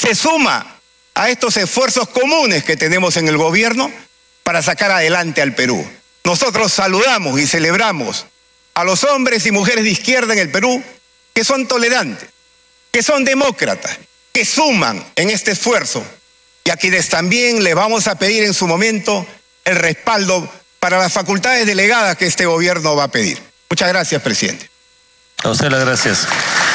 se suma a estos esfuerzos comunes que tenemos en el gobierno para sacar adelante al Perú. Nosotros saludamos y celebramos a los hombres y mujeres de izquierda en el Perú que son tolerantes, que son demócratas, que suman en este esfuerzo, y a quienes también les vamos a pedir en su momento el respaldo para las facultades delegadas que este gobierno va a pedir. Muchas gracias, presidente. A usted las gracias.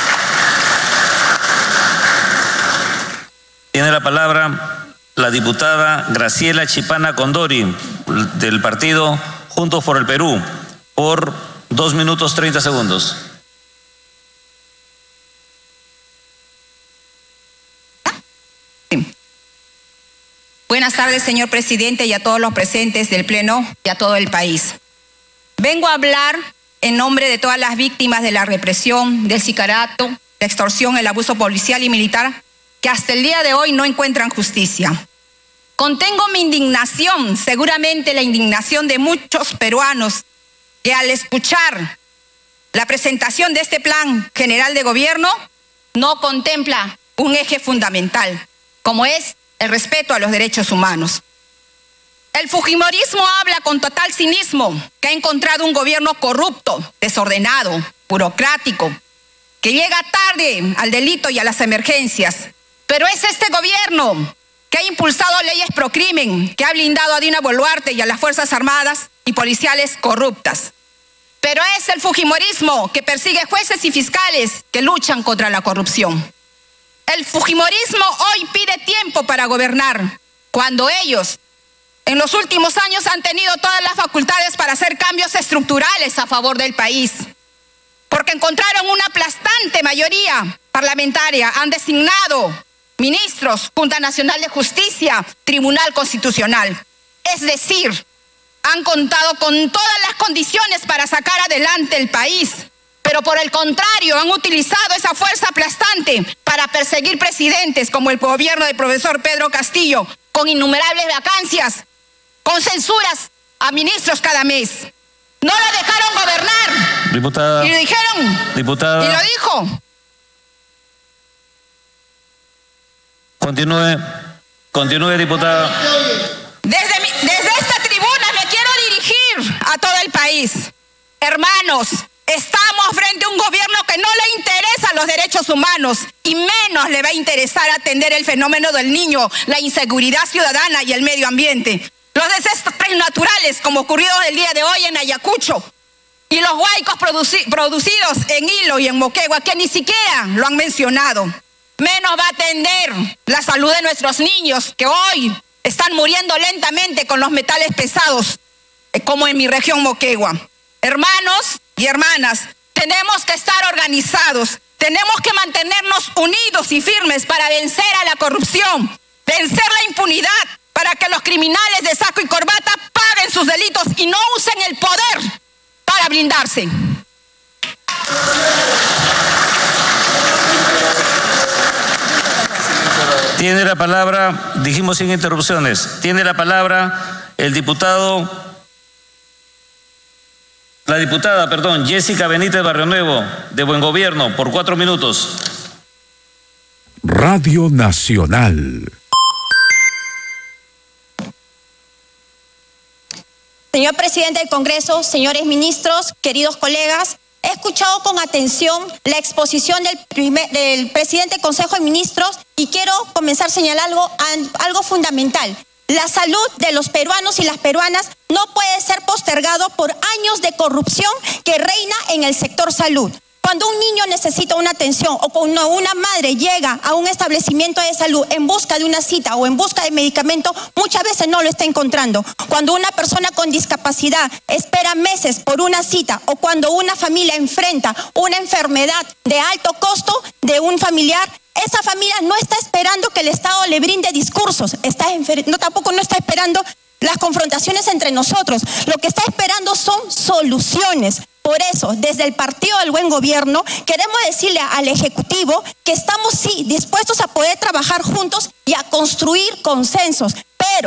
Tiene la palabra la diputada Graciela Chipana Condori, del partido Juntos por el Perú, por 2 minutos 30 segundos. Buenas tardes, señor presidente, y a todos los presentes del Pleno y a todo el país. Vengo a hablar en nombre de todas las víctimas de la represión, del sicariato, la extorsión, el abuso policial y militar, que hasta el día de hoy no encuentran justicia. Contengo mi indignación, seguramente la indignación de muchos peruanos, que al escuchar la presentación de este plan general de gobierno, no contempla un eje fundamental, como es el respeto a los derechos humanos. El fujimorismo habla con total cinismo que ha encontrado un gobierno corrupto, desordenado, burocrático, que llega tarde al delito y a las emergencias. Pero es este gobierno que ha impulsado leyes pro crimen, que ha blindado a Dina Boluarte y a las Fuerzas Armadas y policiales corruptas. Pero es el fujimorismo que persigue jueces y fiscales que luchan contra la corrupción. El fujimorismo hoy pide tiempo para gobernar, cuando ellos en los últimos años han tenido todas las facultades para hacer cambios estructurales a favor del país, porque encontraron una aplastante mayoría parlamentaria, han designado ministros, Junta Nacional de Justicia, Tribunal Constitucional. Es decir, han contado con todas las condiciones para sacar adelante el país, pero por el contrario han utilizado esa fuerza aplastante para perseguir presidentes como el gobierno del profesor Pedro Castillo, con innumerables vacancias, con censuras a ministros cada mes. No lo dejaron gobernar. Diputada. Y lo dijeron. Diputada. Y lo dijo. Continúe, diputada. Desde esta tribuna me quiero dirigir a todo el país. Hermanos, estamos frente a un gobierno que no le interesan los derechos humanos y menos le va a interesar atender el fenómeno del niño, la inseguridad ciudadana y el medio ambiente. Los desastres naturales, como ocurrió el día de hoy en Ayacucho, y los huaicos producidos en Hilo y en Moquegua, que ni siquiera lo han mencionado. Menos va a atender la salud de nuestros niños, que hoy están muriendo lentamente con los metales pesados, como en mi región Moquegua. Hermanos y hermanas, tenemos que estar organizados, tenemos que mantenernos unidos y firmes para vencer a la corrupción, vencer la impunidad, para que los criminales de saco y corbata paguen sus delitos y no usen el poder para blindarse. Tiene la palabra, dijimos sin interrupciones, tiene la palabra el diputado, la diputada, perdón, Jessica Benítez Barrio Nuevo, de Buen Gobierno, por 4 minutos. Radio Nacional. Señor presidente del Congreso, señores ministros, queridos colegas, he escuchado con atención la exposición del presidente del Consejo de Ministros y quiero comenzar señalando algo fundamental. La salud de los peruanos y las peruanas no puede ser postergado por años de corrupción que reina en el sector salud. Cuando un niño necesita una atención o cuando una madre llega a un establecimiento de salud en busca de una cita o en busca de medicamento, muchas veces no lo está encontrando. Cuando una persona con discapacidad espera meses por una cita o cuando una familia enfrenta una enfermedad de alto costo de un familiar, esa familia no está esperando que el Estado le brinde discursos, tampoco no está esperando las confrontaciones entre nosotros. Lo que está esperando son soluciones. Por eso, desde el Partido del Buen Gobierno, queremos decirle al Ejecutivo que estamos, sí, dispuestos a poder trabajar juntos y a construir consensos, pero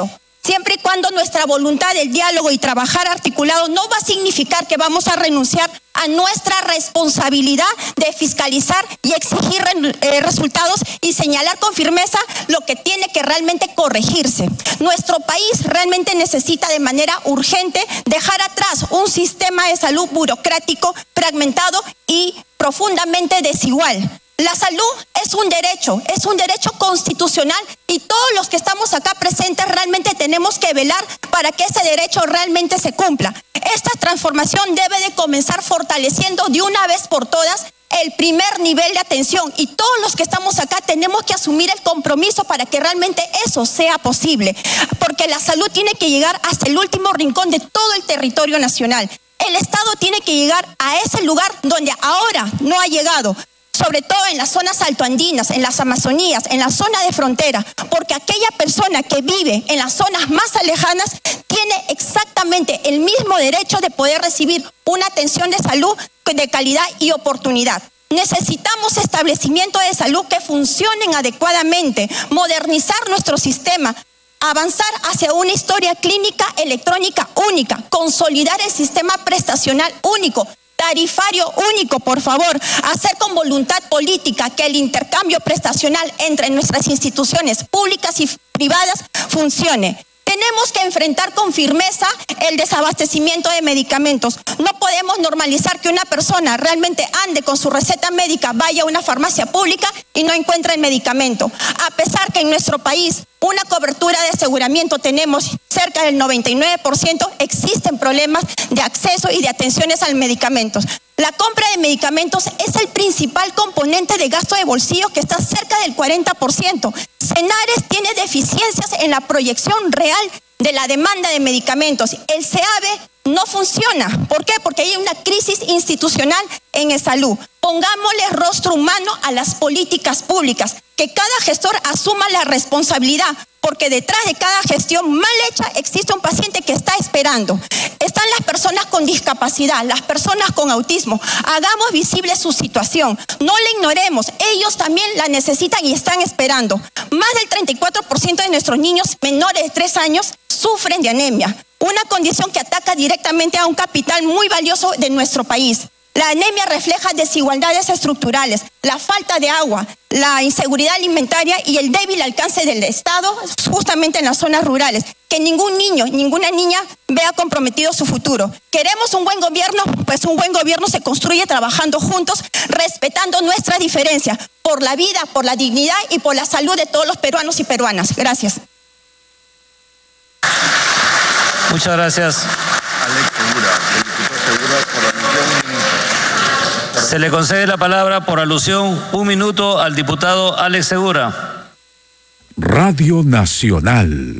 siempre y cuando nuestra voluntad del diálogo y trabajar articulado no va a significar que vamos a renunciar a nuestra responsabilidad de fiscalizar y exigir resultados y señalar con firmeza lo que tiene que realmente corregirse. Nuestro país realmente necesita de manera urgente dejar atrás un sistema de salud burocrático, fragmentado y profundamente desigual. La salud es un derecho constitucional y todos los que estamos acá presentes realmente tenemos que velar para que ese derecho realmente se cumpla. Esta transformación debe de comenzar fortaleciendo de una vez por todas el primer nivel de atención y todos los que estamos acá tenemos que asumir el compromiso para que realmente eso sea posible, porque la salud tiene que llegar hasta el último rincón de todo el territorio nacional. El Estado tiene que llegar a ese lugar donde ahora no ha llegado, sobre todo en las zonas altoandinas, en las Amazonías, en la zona de frontera, porque aquella persona que vive en las zonas más alejanas tiene exactamente el mismo derecho de poder recibir una atención de salud de calidad y oportunidad. Necesitamos establecimientos de salud que funcionen adecuadamente, modernizar nuestro sistema, avanzar hacia una historia clínica electrónica única, consolidar el sistema prestacional único, tarifario único, por favor, hacer con voluntad política que el intercambio prestacional entre nuestras instituciones públicas y privadas funcione. Tenemos que enfrentar con firmeza el desabastecimiento de medicamentos. No podemos normalizar que una persona realmente ande con su receta médica, vaya a una farmacia pública y no encuentre el medicamento. A pesar que en nuestro país una cobertura de aseguramiento tenemos cerca del 99%, existen problemas de acceso y de atenciones a los medicamentos. La compra de medicamentos es el principal componente de gasto de bolsillo que está cerca del 40%. Senares tiene deficiencias en la proyección real de la demanda de medicamentos. El SEAVE no funciona. ¿Por qué? Porque hay una crisis institucional en salud. Pongámosle rostro humano a las políticas públicas, que cada gestor asuma la responsabilidad, porque detrás de cada gestión mal hecha existe un paciente que está esperando. Están las personas con discapacidad, las personas con autismo. Hagamos visible su situación, no la ignoremos, ellos también la necesitan y están esperando. Más del 34% de nuestros niños menores de 3 años sufren de anemia, una condición que ataca directamente a un capital muy valioso de nuestro país. La anemia refleja desigualdades estructurales, la falta de agua, la inseguridad alimentaria y el débil alcance del Estado justamente en las zonas rurales. Que ningún niño, ninguna niña vea comprometido su futuro. ¿Queremos un buen gobierno? Pues un buen gobierno se construye trabajando juntos, respetando nuestras diferencias, por la vida, por la dignidad y por la salud de todos los peruanos y peruanas. Gracias. Muchas gracias. Se le concede la palabra por alusión 1 minuto al diputado Alex Segura. Radio Nacional.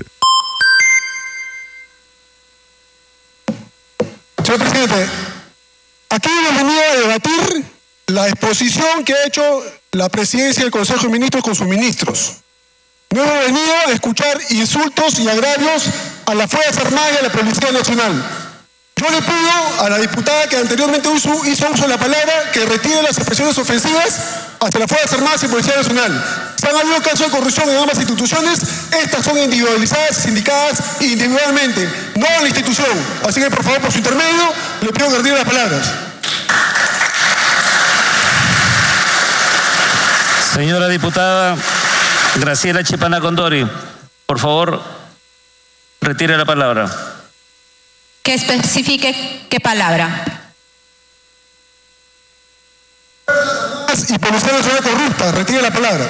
Señor presidente, aquí hemos venido a debatir la exposición que ha hecho la presidencia del Consejo de Ministros con sus ministros. No hemos venido a escuchar insultos y agravios a las Fuerzas Armadas y a la Policía Nacional. Yo le pido a la diputada que anteriormente hizo uso de la palabra que retire las expresiones ofensivas hacia las Fuerzas Armadas y Policía Nacional. Si han habido casos de corrupción en ambas instituciones, estas son individualizadas, sindicadas individualmente, no en la institución. Así que, por favor, por su intermedio, le pido que retire las palabras. Señora diputada Graciela Chipana Condori, por favor, retire la palabra. Que especifique qué palabra. Y Policía Nacional corrupta, retire la palabra.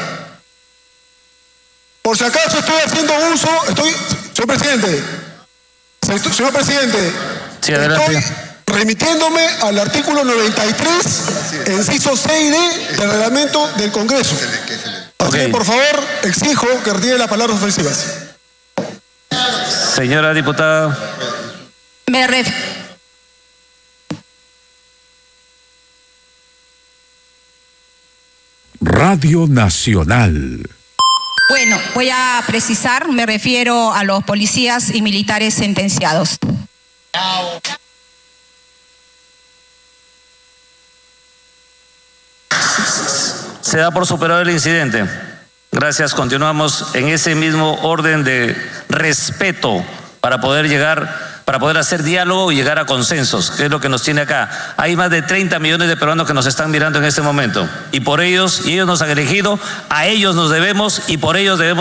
Por si acaso estoy haciendo uso, señor presidente, sí, adelante. Estoy remitiéndome al artículo 93, inciso 6D del reglamento del Congreso. Así que, por favor, exijo que retire las palabras ofensivas. Señora diputada. Radio Nacional. Bueno, voy a precisar, me refiero a los policías y militares sentenciados. Se da por superado el incidente. Gracias. Continuamos en ese mismo orden de respeto para poder hacer diálogo y llegar a consensos, que es lo que nos tiene acá. Hay más de 30 millones de peruanos que nos están mirando en este momento y ellos nos han elegido, a ellos nos debemos y por ellos debemos